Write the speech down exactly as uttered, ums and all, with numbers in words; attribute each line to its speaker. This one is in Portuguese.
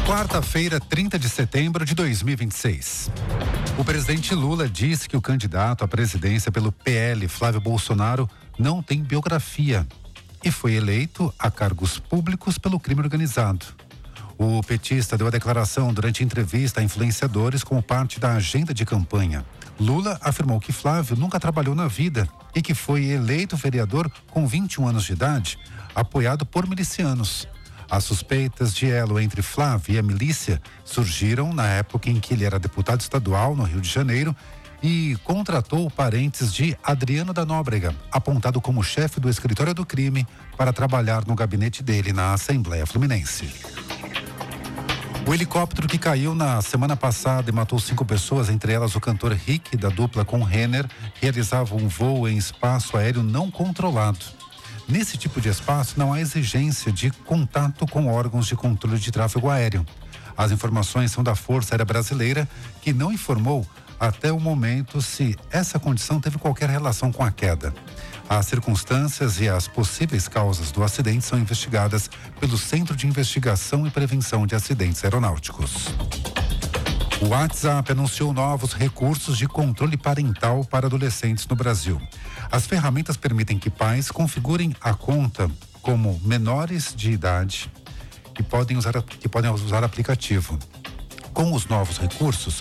Speaker 1: Quarta-feira, trinta de setembro de dois mil e vinte e seis. O presidente Lula disse que o candidato à presidência pelo P L, Flávio Bolsonaro, não tem biografia e foi eleito a cargos públicos pelo crime organizado. O petista deu a declaração durante entrevista a influenciadores como parte da agenda de campanha. Lula afirmou que Flávio nunca trabalhou na vida e que foi eleito vereador com vinte e um anos de idade, apoiado por milicianos. As suspeitas de elo entre Flávio e a milícia surgiram na época em que ele era deputado estadual no Rio de Janeiro e contratou parentes de Adriano da Nóbrega, apontado como chefe do escritório do crime, para trabalhar no gabinete dele na Assembleia Fluminense. O helicóptero que caiu na semana passada e matou cinco pessoas, entre elas o cantor Rick, da dupla com Renner, realizava um voo em espaço aéreo não controlado. Nesse tipo de espaço, não há exigência de contato com órgãos de controle de tráfego aéreo. As informações são da Força Aérea Brasileira, que não informou até o momento se essa condição teve qualquer relação com a queda. As circunstâncias e as possíveis causas do acidente são investigadas pelo Centro de Investigação e Prevenção de Acidentes Aeronáuticos. O WhatsApp anunciou novos recursos de controle parental para adolescentes no Brasil. As ferramentas permitem que pais configurem a conta como menores de idade que podem usar, que podem usar aplicativo. Com os novos recursos,